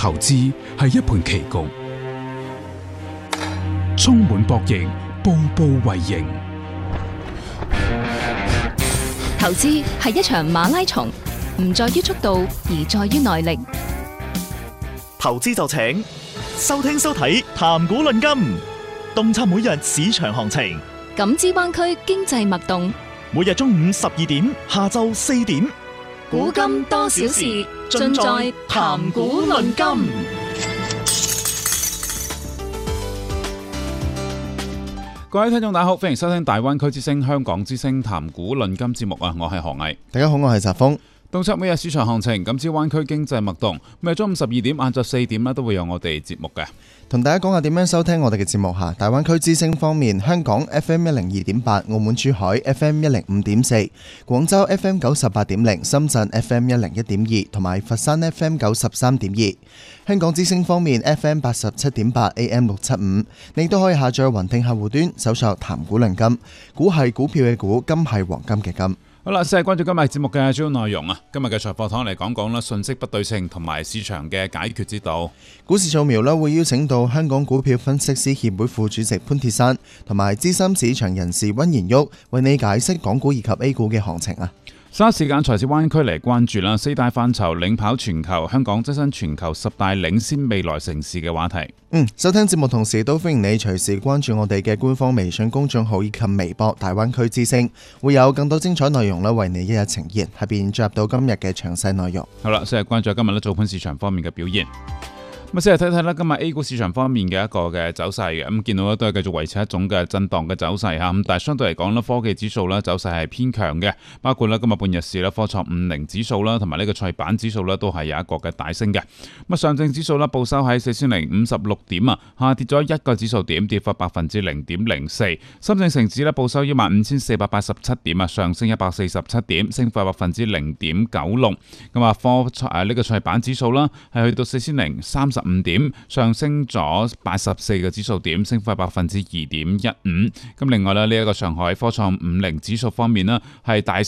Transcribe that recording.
投資係一盤棋局，充滿博弈，步步為營。 投資係一場馬拉松，唔在於速度，而在於耐力。 投資就請收聽收睇談股論金，洞察每日市場行情， 感知灣區經濟脈動。 每日中午12點，下晝4點， 古今多少事，盡在談股論金。 各位聽眾大家好，歡迎收聽大灣區之聲香港之聲談股論金節目啊！我係何毅， 大家好，我係澤峰。 洞察每日市場行情，感知灣區經濟脈動。每日中午12點、晏晝4點都會有我哋節目嘅。 同大家講下點樣收聽我哋嘅節目吓。大灣區之聲方面，香港 FM 102.8，澳門珠海 FM 105.4，廣州 FM 98.0，深圳 FM 101.2，同埋佛山 FM 93.2。香港之聲方面 FM 87.8 AM 675，你都可以下載雲聽客戶端，搜索談股論金，股係股票嘅股，金係黃金嘅金。 好啦，先係關注今日節目嘅主要內容啊。今日嘅財課堂嚟講啦，信息不對稱同埋市場嘅解決之道。 股市掃描啦，會邀請到香港股票分析師協會副主席潘鐵珊同埋資深市場人士溫賢旭，為你解釋港股以及 A 股嘅行情啊。 稍時間財市灣區嚟關注啦，四大範疇領跑全球，香港躋身全球10大領先未來城市嘅話題。 收聽節目同時都歡迎你隨時關注我哋嘅官方微信公眾號以及微博大灣區之聲，會有更多精彩內容啦，為你一日呈現。下邊進入到今日嘅詳細內容。 好啦，先係關注今日咧早盤市場方面嘅表現。咁先嚟睇睇啦，今日 A 股市場方面嘅一個嘅走勢嘅，咁見到都係繼續維持一種嘅震盪嘅走勢吓，咁但係相對嚟講咧，科技指數咧走勢係偏強嘅，包括咧今日半日市咧科創50指數啦，同埋呢個創業板指數咧都係有一個嘅大升嘅。咁上證指數咧報收喺4056點啊，下跌咗1個指數點，跌幅0.04%。深證成指咧報收15487點啊，上升147點，升幅0.96%。咁啊呢個創業板指數啦係去到4035點，上升咗84個指數點，升幅係2.15%。咁另外咧呢一個上海科創50指數方面呢係大